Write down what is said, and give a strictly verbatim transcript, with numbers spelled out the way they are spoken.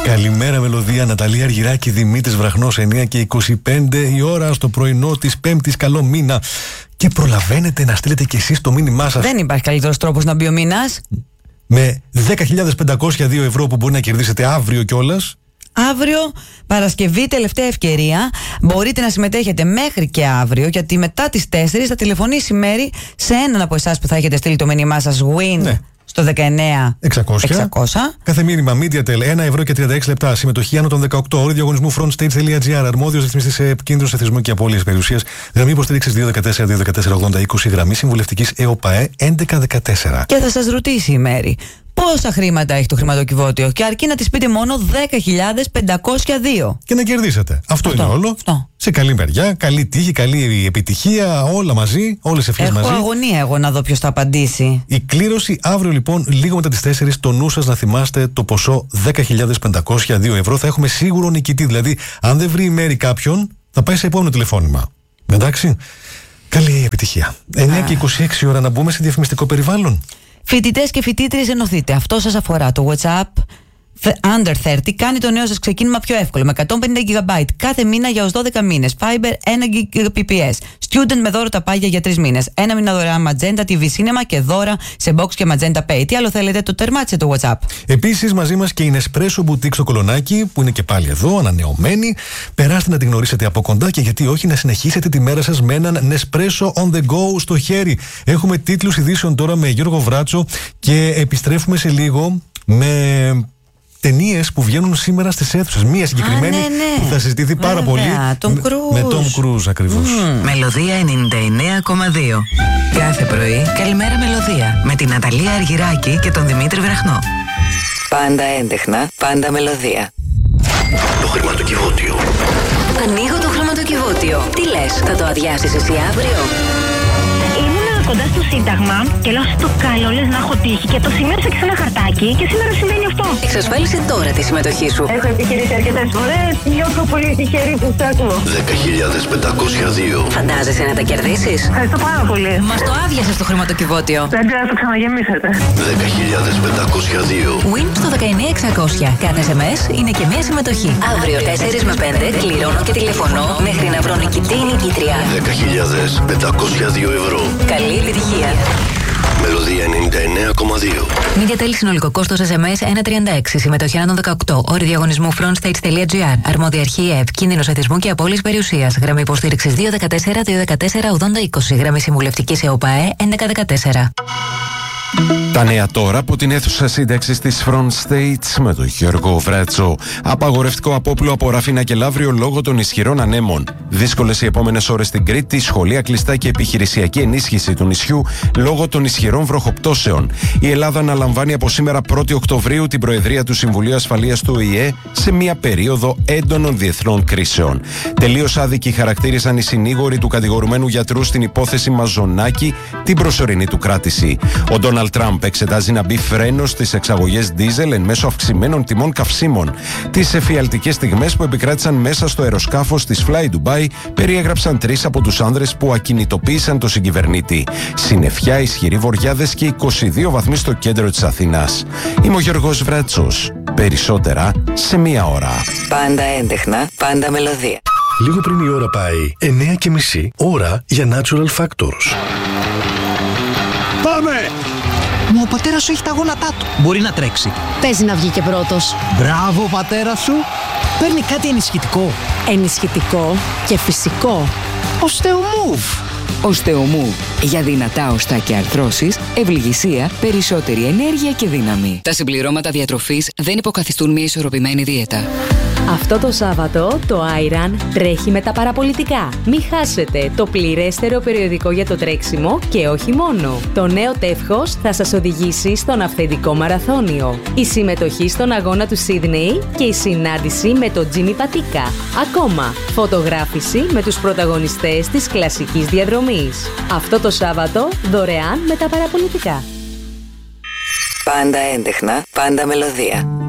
Καλημέρα μελωδία, Ναταλία Αργυράκη, Δημήτρης Βραχνός, εννιά και είκοσι πέντε η ώρα στο πρωινό της Πέμπτης. Καλό μήνα. Και προλαβαίνετε να στείλετε κι εσείς το μήνυμά σας. Δεν υπάρχει καλύτερος τρόπος να μπει ο μήνας. Με δέκα χιλιάδες πεντακόσια δύο ευρώ που μπορεί να κερδίσετε αύριο κιόλας. Αύριο, Παρασκευή, τελευταία ευκαιρία. Μπορείτε να συμμετέχετε μέχρι και αύριο, γιατί μετά τις τέσσερις θα τηλεφωνήσει η Μέρη σε έναν από εσάς που θα έχετε στείλει το μήνυμά σας Win. Ναι. Στο δεκαεννιά εξακόσια. εξακόσια. Κάθε μήνυμα MediaTel ένα ευρώ και τριάντα έξι λεπτά. Συμμετοχή άνω των δεκαοκτώ. Όροι διαγωνισμού frontstage.gr. Αρμόδιος ρυθμιστής σε επικίνδυνους εθισμού και απώλειες περιουσίας. Γραμμή υποστήριξης δύο ένα τέσσερα δύο ένα τέσσερα ογδόντα είκοσι. Γραμμή συμβουλευτικής ΕΟΠΑΕ έντεκα δεκατέσσερα. Και θα σας ρωτήσει η Μέρη πόσα χρήματα έχει το χρηματοκιβώτιο, και αρκεί να της πείτε μόνο δέκα χιλιάδες πεντακόσια δύο. Και να κερδίσετε. Αυτό, αυτό είναι όλο. Αυτό. Σε καλή μεριά, καλή τύχη, καλή επιτυχία, όλα μαζί, όλες ευχές μαζί. Έχω αγωνία εγώ να δω ποιος θα απαντήσει. Η κλήρωση αύριο λοιπόν, λίγο μετά τις τέσσερις, το νου σας να θυμάστε το ποσό δέκα χιλιάδες πεντακόσια δύο ευρώ. Θα έχουμε σίγουρο νικητή. Δηλαδή, αν δεν βρει η Μέρη κάποιον, θα πάει σε επόμενο τηλεφώνημα. Εντάξει. Καλή επιτυχία. εννιά και είκοσι έξι ώρα να μπούμε σε διαφημιστικό περιβάλλον. Φοιτητές και φοιτήτριες, ενωθείτε. Αυτό σας αφορά. Το WhatsApp Under τριάντα κάνει το νέο σας ξεκίνημα πιο εύκολο με εκατόν πενήντα γιγαμπάιτ κάθε μήνα για ως δώδεκα μήνες. Fiber ένα Gbps. Student με δώρο τα πάγια για τρεις μήνες. Ένα μήνα δωρεάν Magenta τι βι Cinema και δώρα σε Box και Magenta Pay. Τι άλλο θέλετε, το τερμάτισε το WhatsApp. Επίσης μαζί μας και η Nespresso Boutique στο Κολονάκι που είναι και πάλι εδώ, ανανεωμένη. Περάστε να την γνωρίσετε από κοντά και γιατί όχι να συνεχίσετε τη μέρα σας με έναν Nespresso on the go στο χέρι. Έχουμε τίτλους ειδήσεων τώρα με Γιώργο Βράτσο και επιστρέφουμε σε λίγο με ταινίες που βγαίνουν σήμερα στις αίθουσες. Μία συγκεκριμένη Α, ναι, ναι. που θα συζητηθεί πάρα Βέβαια, πολύ. Tom Cruise. Με Tom Cruise ακριβώς. Mm. Μελωδία ενενήντα εννέα κόμμα δύο. Κάθε πρωί, καλημέρα Μελωδία. Με την Ναταλία Αργυράκη και τον Δημήτρη Βραχνό. Πάντα έντεχνα, πάντα μελωδία. Το χρηματοκιβώτιο. Ανοίγω το χρηματοκιβώτιο. Τι λες, θα το αδειάσεις εσύ αύριο? Κοντά στο Σύνταγμα και λέω στο καλό λες να έχω τύχει και το σημείωσα και σε ένα χαρτάκι και σήμερα συμβαίνει αυτό. Εξασφάλισε τώρα τη συμμετοχή σου. Έχω επιχειρήσει αρκετές φορές, νιώθω πολύ τυχερή που σ' άκουγα. δέκα χιλιάδες πεντακόσια δύο. Φαντάζεσαι να τα κερδίσεις? Ευχαριστώ πάρα πολύ. Μας το άδειασες το χρηματοκιβώτιο. Δεν πρέπει να το ξαναγεμίσετε. δέκα χιλιάδες πεντακόσια δύο. Win στο δεκαεννιά εξακόσια. Κάθε ες εμ ες είναι και μία συμμετοχή. Αύριο τέσσερα με πέντε κληρώνω και τηλεφωνώ μέχρι να βρω νικητή ή νικήτρια. δέκα χιλιάδες πεντακόσια δύο ευρώ. Καλή επιτυχία. Μελωδία ενενήντα εννέα κόμμα δύο. MediaTel συνολικό κόστος ες εμ ες ένα τριάντα έξι. Συμμετοχή άνω των δεκαοκτώ. Όροι διαγωνισμού frontstage.gr. Αρμόδια αρχή ΕΕΠ. Κίνδυνος εθισμού και απώλειας περιουσίας. Γραμμή υποστήριξης δύο ένα τέσσερα δύο ένα τέσσερα ογδόντα είκοσι. Γραμμή συμβουλευτικής ΕΟΠΑΕ έντεκα δεκατέσσερα. Τα νέα τώρα από την αίθουσα σύνταξης της Front States με τον Γιώργο Βράτσο. Απαγορευτικό απόπλο από Ραφίνα και Λαύριο λόγω των ισχυρών ανέμων. Δύσκολες οι επόμενες ώρες στην Κρήτη, σχολεία κλειστά και επιχειρησιακή ενίσχυση του νησιού λόγω των ισχυρών βροχοπτώσεων. Η Ελλάδα αναλαμβάνει από σήμερα πρώτη Οκτωβρίου την Προεδρία του Συμβουλίου Ασφαλείας του Ο Η Ε σε μια περίοδο έντονων διεθνών κρίσεων. Τελείως άδικοι χαρακτήρισαν οι συνήγοροι του κατηγορουμένου γιατρού στην υπόθεση Μαζονάκη την προσωρινή του κράτηση. Ο Ντόναλντ Τραμπ εξετάζει να μπει φρένο στις εξαγωγές ντίζελ εν μέσω αυξημένων τιμών καυσίμων. Τις εφιαλτικές στιγμές που επικράτησαν μέσα στο αεροσκάφος της Fly Dubai περιέγραψαν τρεις από τους άνδρες που ακινητοποίησαν τον συγκυβερνήτη. Συννεφιά, ισχυροί βοριάδες και είκοσι δύο βαθμοί στο κέντρο της Αθήνας. Είμαι ο Γιώργος Βράτσος. Περισσότερα σε μία ώρα. Πάντα έντεχνα, πάντα μελωδία. Λίγο πριν η ώρα πάει εννέα και μισή, ώρα για Natural Factors. Πάμε! Μα ο πατέρας σου έχει τα γόνατά του. Μπορεί να τρέξει. Παίζει να βγει και πρώτος. Μπράβο, πατέρα σου. Παίρνει κάτι ενισχυτικό. Ενισχυτικό και φυσικό. Οστεομούβ. Οστεομούβ. Για δυνατά οστά και αρθρώσεις, ευληγησία, περισσότερη ενέργεια και δύναμη. Τα συμπληρώματα διατροφής δεν υποκαθιστούν μια ισορροπημένη δίαιτα. Αυτό το Σάββατο το Άιραν τρέχει με τα παραπολιτικά. Μην χάσετε το πληρέστερο περιοδικό για το τρέξιμο και όχι μόνο. Το νέο τεύχος θα σας οδηγήσει στον αυθεντικό μαραθώνιο. Η συμμετοχή στον αγώνα του Σίδνεϊ και η συνάντηση με τον Τζίμι Πατίκα. Ακόμα, φωτογράφηση με τους πρωταγωνιστές της κλασικής διαδρομής. Αυτό το Σάββατο δωρεάν με τα παραπολιτικά. Πάντα έντεχνα, πάντα μελωδία.